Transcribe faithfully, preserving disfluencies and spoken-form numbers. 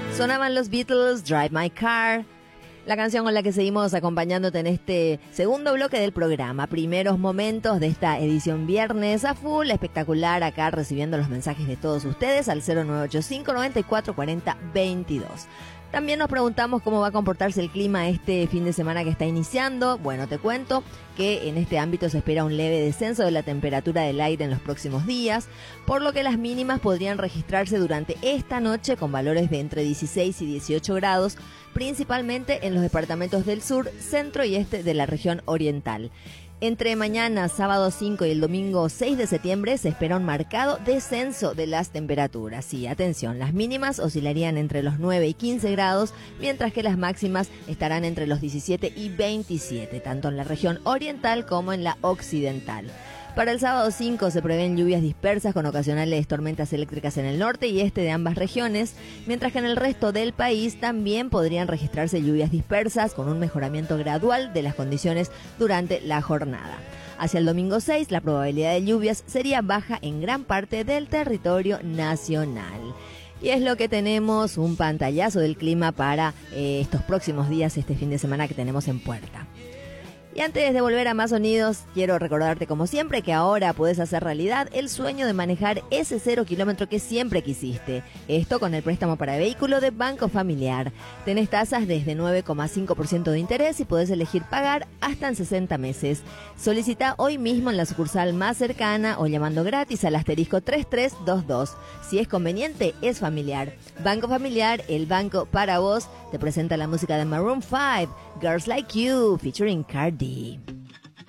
Sonaban los Beatles, Drive My Car, la canción con la que seguimos acompañándote en este segundo bloque del programa. Primeros momentos de esta edición viernes a full, espectacular, acá recibiendo los mensajes de todos ustedes al cero nueve ocho cinco, nueve cuatro cuatro cero, veintidós. También nos preguntamos cómo va a comportarse el clima este fin de semana que está iniciando. Bueno, te cuento que en este ámbito se espera un leve descenso de la temperatura del aire en los próximos días, por lo que las mínimas podrían registrarse durante esta noche con valores de entre dieciséis y dieciocho grados, principalmente en los departamentos del sur, centro y este de la región oriental. Entre mañana, sábado cinco y el domingo seis de septiembre se espera un marcado descenso de las temperaturas. Sí, atención, las mínimas oscilarían entre los nueve y quince grados, mientras que las máximas estarán entre los diecisiete y veintisiete, tanto en la región oriental como en la occidental. Para el sábado cinco se prevén lluvias dispersas con ocasionales tormentas eléctricas en el norte y este de ambas regiones, mientras que en el resto del país también podrían registrarse lluvias dispersas con un mejoramiento gradual de las condiciones durante la jornada. Hacia el domingo seis, la probabilidad de lluvias sería baja en gran parte del territorio nacional. Y es lo que tenemos, un pantallazo del clima para eh, estos próximos días, este fin de semana que tenemos en puerta. Y antes de volver a más sonidos, quiero recordarte como siempre que ahora puedes hacer realidad el sueño de manejar ese cero kilómetro que siempre quisiste. Esto con el préstamo para vehículo de Banco Familiar. Tenés tasas desde nueve coma cinco por ciento de interés y podés elegir pagar hasta en sesenta meses. Solicita hoy mismo en la sucursal más cercana o llamando gratis al asterisco tres tres dos dos. Si es conveniente, es familiar. Banco Familiar, el banco para vos, te presenta la música de Maroon five, Girls Like You, featuring Cardi.